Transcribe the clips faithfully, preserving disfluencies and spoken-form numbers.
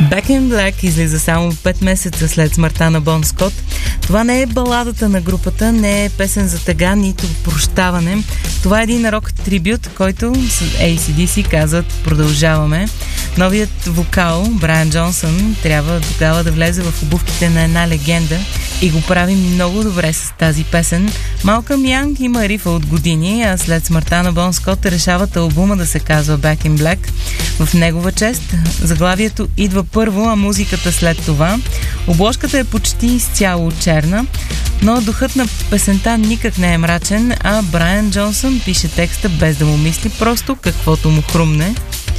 Back in Black излиза само пет месеца след смъртта на Бон Скот. Това не е баладата на групата, не е песен за тъга, нито прощаване. Това е един рок трибют, който с Ей Си Ди Си казват продължаваме. Новият вокал, Брайан Джонсън, трябва тогава да влезе в обувките на една легенда и го прави много добре с тази песен. Малкъм Янг има рифа от години, а след смъртта на Бон Скот решават албума да се казва Back in Black. В негова чест заглавието идва първо, а музиката след това. Обложката е почти изцяло черна, но духът на песента никак не е мрачен, а Брайан Джонсън пише текста без да му мисли, просто каквото му хрумне.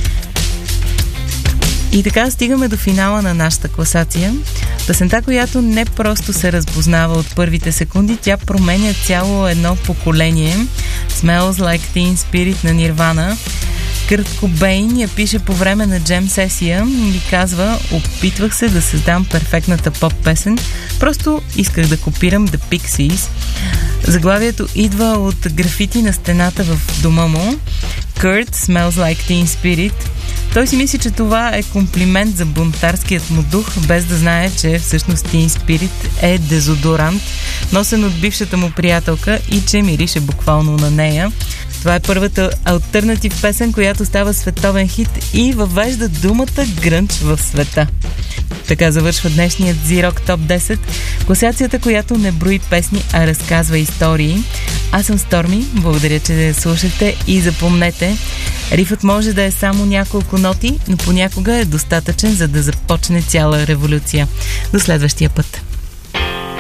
И така стигаме до финала на нашата класация. Песента, която не просто се разпознава от първите секунди, тя променя цяло едно поколение. Smells Like Teen Spirit на Нирвана. Кърт Кобейн я пише по време на джем сесия и казва: опитвах се да създам перфектната поп песен, просто исках да копирам The Pixies. Заглавието идва от графити на стената в дома му. Kurt Smells Like Teen Spirit. Той си мисли, че това е комплимент за бунтарският му дух, без да знае, че всъщност Teen Spirit е дезодорант, носен от бившата му приятелка и че мирише буквално на нея. Това е първата алтернатив песен, която става световен хит и въвежда думата грънч в света. Така завършва днешният Z-Rock Топ десет, класацията, която не брои песни, а разказва истории. Аз съм Stormy, благодаря, че слушахте и запомнете, рифът може да е само няколко ноти, но понякога е достатъчен, за да започне цяла революция. До следващия път!